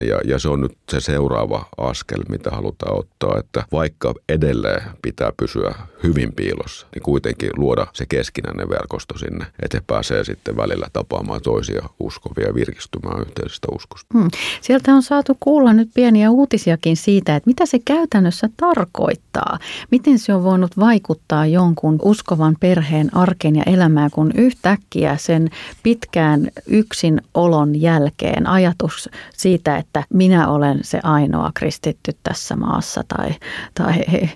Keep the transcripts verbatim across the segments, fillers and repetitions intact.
Ja, ja se on nyt se seuraava askel, mitä halutaan ottaa, että vaikka edelleen pitää pysyä hyvin piilossa, niin kuitenkin luoda se keskinäinen verkosto sinne, että he pääsee sitten välillä tapaamaan toisia uskovia ja virkistymään yhteisestä uskosta. Hmm. Sieltä on saatu kuulla nyt pieniä uutisiakin siitä, että mitä se käytännössä tarkoittaa. Miten se on voinut vaikuttaa jonkun uskovan perheen arkeen ja elämään, kun yhtäkkiä sen pitkään yksin olon jälkeen ajatus siitä, että minä olen se ainoa kristitty tässä maassa tai, tai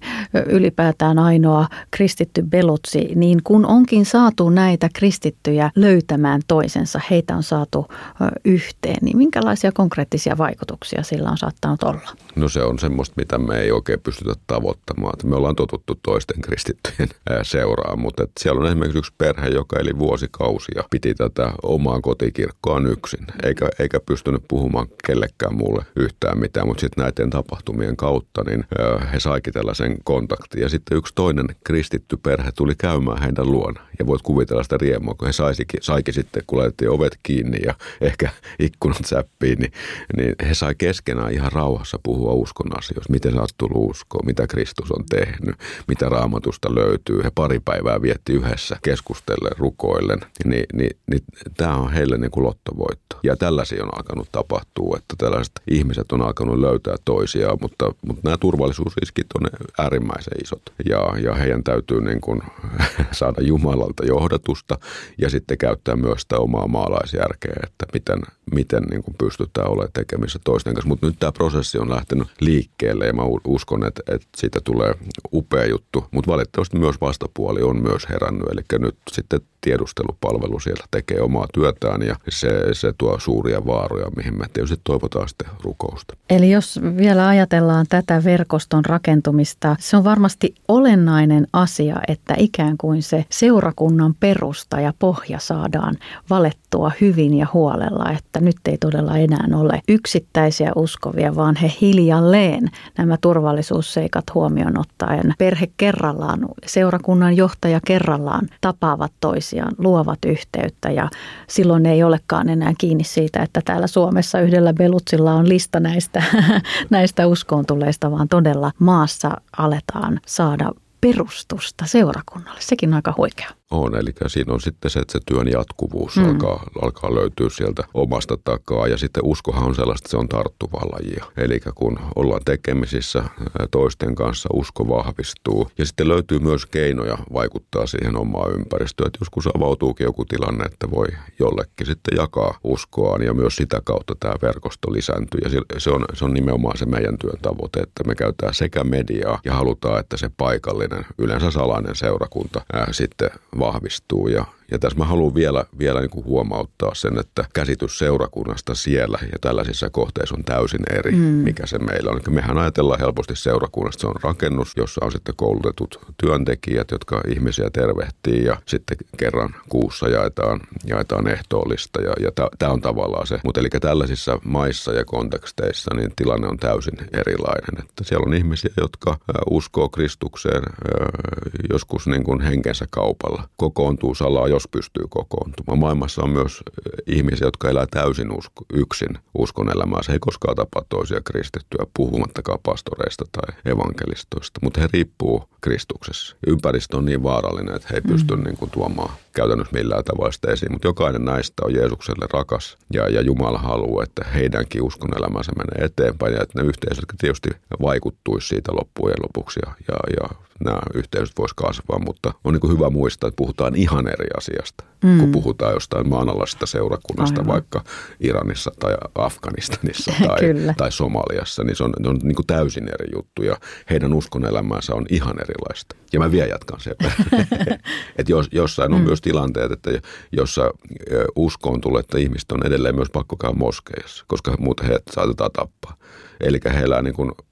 ylipäätään ainoa kristitty belutsi, niin kun onkin saatu näitä kristittyjä löytämään toisensa, heitä on saatu yhteen, niin minkälaisia konkreettisia vaikutuksia sillä on saattanut olla? No se on semmoista, mitä me ei oikein pystytä tavoittamaan. Me ollaan totuttu toisten kristittyjen seuraan, mutta siellä on esimerkiksi yksi perhe, joka eli vuosikausia piti tätä omaa kotikirkkoaan yksin, eikä, eikä pystynyt puhumaan kellekään muulle yhtään mitään, mutta sitten näiden tapahtumien kautta niin he saikin tällaisen kontaktin. Ja sitten yksi toinen kristitty perhe tuli käymään heidän luona. Ja voit kuvitella sitä riemua, kun he saisikin, saikin sitten, kun laitettiin ovet kiinni ja ehkä ikkunat säppiin, niin, niin he sai keskenään ihan rauhassa puhua uskon asioista. Miten sä oot tullut uskoon, mitä Kristus on tehnyt, mitä Raamatusta löytyy. He pari päivää vietti yhdessä keskustellen, rukoillen. Niin, niin, niin tämä on heille niin kuin lottovoitto. Ja tällaisia on alkanut tapahtua, että tällaiset ihmiset on alkanut löytää toisiaan, mutta, mutta nämä turvallisuusriskit on äärimmäisen isot. Ja, ja heidän täytyy niin kuin saada Jumalalta johdatusta ja sitten käyttää myös sitä omaa maalaisjärkeä, että miten, miten niin kuin pystytään olemaan tekemissä toisten kanssa. Mutta nyt tämä prosessi on lähtenyt liikkeelle ja mä uskon, että, että siitä tulee upea juttu. Mutta valitettavasti myös vastapuoli on myös herännyt, eli nyt sitten tiedustelupalvelu siellä tekee omaa työtään ja se, se tuo suuria vaaroja, mihin me tietysti toivotaan sitten rukousta. Eli jos vielä ajatellaan tätä verkoston rakentumista, se on varmasti olennainen asia, että ikään kuin se seurakunnan perusta ja pohja saadaan valettua hyvin ja huolella, että nyt ei todella enää ole yksittäisiä uskovia, vaan he hiljalleen nämä turvallisuusseikat huomioon ottaen perhe kerrallaan, seurakunnan johtaja kerrallaan tapaavat toisiaan, luovat yhteyttä ja silloin ei olekaan enää kiinni siitä, että täällä Suomessa yhdellä belutsilla on lista näistä, näistä uskoon tuleista, vaan todella maassa aletaan saada perustusta seurakunnalle. Sekin on aika huikea. On, eli siinä on sitten se, että se työn jatkuvuus mm. alkaa, alkaa löytyä sieltä omasta takaa. Ja sitten uskohan on sellaista, että se on tarttuvaa lajia. Eli kun ollaan tekemisissä toisten kanssa, usko vahvistuu. Ja sitten löytyy myös keinoja vaikuttaa siihen omaan ympäristöön. Että joskus avautuukin joku tilanne, että voi jollekin sitten jakaa uskoaan. Ja myös sitä kautta tämä verkosto lisääntyy. Ja se on, se on nimenomaan se meidän työn tavoite, että me käytetään sekä mediaa ja halutaan, että se paikallinen, yleensä salainen seurakunta ää, sitten vahvistuu. Ja, ja tässä mä haluan vielä, vielä niin kuin huomauttaa sen, että käsitys seurakunnasta siellä ja tällaisissa kohteissa on täysin eri, mm. mikä se meillä on. Eli mehän ajatellaan helposti seurakunnasta, se on rakennus, jossa on sitten koulutetut työntekijät, jotka ihmisiä tervehtii ja sitten kerran kuussa jaetaan, jaetaan ehtoollista ja, ja tämä on tavallaan se. Mutta eli tällaisissa maissa ja konteksteissa niin tilanne on täysin erilainen. Että siellä on ihmisiä, jotka uskoo Kristukseen joskus niin kuin henkensä kaupalla, kokoontuu salaa, jos pystyy kokoontumaan. Maailmassa on myös ihmisiä, jotka elää täysin usko, yksin uskon elämää. Se ei koskaan tapaa toisia kristittyjä, puhumattakaan pastoreista tai evankelistoista, mutta he riippuu Kristuksessa. Ympäristö on niin vaarallinen, että he ei pysty mm. niin kuin tuomaan käytännössä millään tavalla sitä esiin, mutta jokainen näistä on Jeesukselle rakas ja, ja Jumala haluaa, että heidänkin uskon elämänsä menee eteenpäin ja että ne yhteisöt tietysti vaikuttuisi siitä loppujen lopuksi ja, ja, ja nämä yhteisöt voisi kasvaa, mutta on niin kuin hyvä muistaa, että puhutaan ihan eri asiasta, mm. kun puhutaan jostain maanalaisesta seurakunnasta, aivan, vaikka Iranissa tai Afganistanissa tai, tai Somaliassa, niin se on, ne on niin kuin täysin eri juttu ja heidän uskon elämänsä on ihan erilaista. Ja mä vielä jatkan sieltä, että jos, jossain on mm. myös tilanteet, että jossa uskoon tulee, että ihmiset on edelleen myös pakko käydä moskeijassa, koska muuten heidät saatetaan tappaa. Eli he elää niin kuin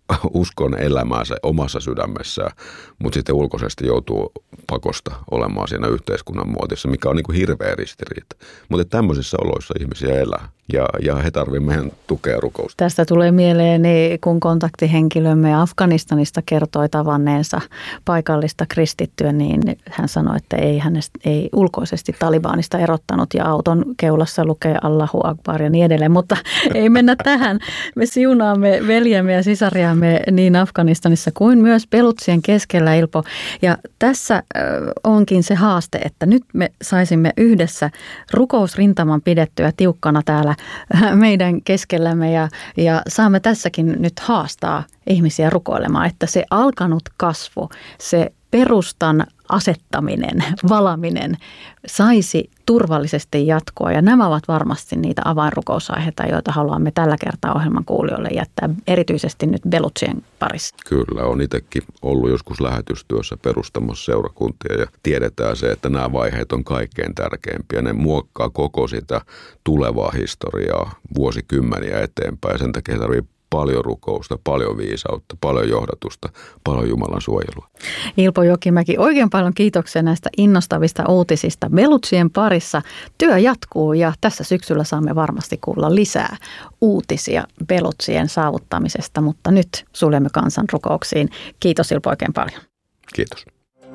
uskon elämäänsä omassa sydämessään, mutta sitten ulkoisesti joutuu pakosta olemaan siinä yhteiskunnan muotissa, mikä on niin kuin hirveä ristiriita. Mutta tämmöisissä oloissa ihmisiä elää ja, ja he tarvitsevat meidän tukea rukousta. Tästä tulee mieleeni, kun kontaktihenkilömme Afganistanista kertoi tavanneensa paikallista kristittyä, niin hän sanoi, että ei hänestä ei ulkoisesti Talibanista erottanut ja auton keulassa lukee Allahu Akbar ja niin edelleen, mutta ei mennä tähän. Me siunaamme veljemme ja sisariamme niin Afganistanissa kuin myös Belutsien keskellä, Ilpo. Ja tässä onkin se haaste, että nyt me saisimme yhdessä rukousrintaman pidettyä tiukkana täällä meidän keskellämme ja, ja saamme tässäkin nyt haastaa ihmisiä rukoilemaan, että se alkanut kasvu, se perustan asettaminen, valaminen saisi turvallisesti jatkoa. Ja nämä ovat varmasti niitä avainrukousaiheita, joita haluamme tällä kertaa ohjelman kuulijoille jättää, erityisesti nyt Belutsien parissa. Kyllä, on itsekin ollut joskus lähetystyössä perustamassa seurakuntia ja tiedetään se, että nämä vaiheet on kaikkein tärkeimpiä. Ne muokkaa koko sitä tulevaa historiaa vuosikymmeniä eteenpäin ja sen takia tarvitsee paljon rukousta, paljon viisautta, paljon johdatusta, paljon Jumalan suojelua. Ilpo Jokimäki, oikein paljon kiitoksia näistä innostavista uutisista. Belutsien parissa työ jatkuu ja tässä syksyllä saamme varmasti kuulla lisää uutisia Belutsien saavuttamisesta, mutta nyt suljemme kansanrukouksiin. Kiitos Ilpo oikein paljon. Kiitos.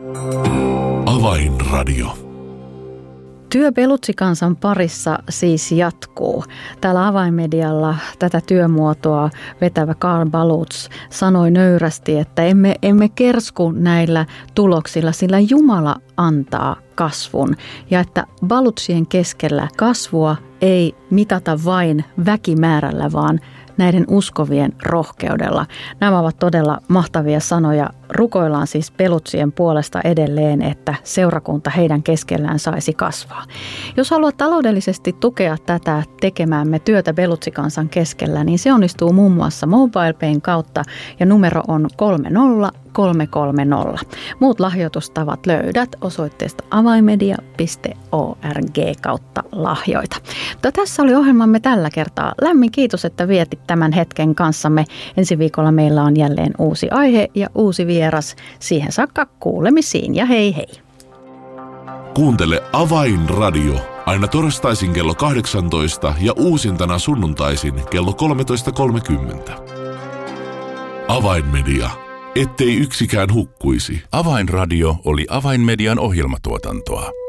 Avainradio. Työ Belutsikansan parissa siis jatkuu. Täällä Avainmedialla tätä työmuotoa vetävä Karl Baluts sanoi nöyrästi, että emme, emme kersku näillä tuloksilla, sillä Jumala antaa kasvun. Ja että Balutsien keskellä kasvua ei mitata vain väkimäärällä, vaan näiden uskovien rohkeudella. Nämä ovat todella mahtavia sanoja. Rukoillaan siis Belutsien puolesta edelleen, että seurakunta heidän keskellään saisi kasvaa. Jos haluat taloudellisesti tukea tätä tekemäämme työtä Belutsikansan keskellä, niin se onnistuu muun muassa MobilePayn kautta ja numero on kolme nolla kolme kolme nolla. Muut lahjoitustavat löydät osoitteesta avainmedia piste org kautta lahjoita. Mutta tässä oli ohjelmamme tällä kertaa. Lämmin kiitos, että vietit tämän hetken kanssamme. Ensi viikolla meillä on jälleen uusi aihe ja uusi vieras. Siihen saakka kuulemisiin ja hei hei. Kuuntele Avainradio aina torstaisin kello kahdeksantoista ja uusintana sunnuntaisin kello kolmetoista kolmekymmentä. Avainmedia. Ettei yksikään hukkuisi. Avainradio oli Avainmedian ohjelmatuotantoa.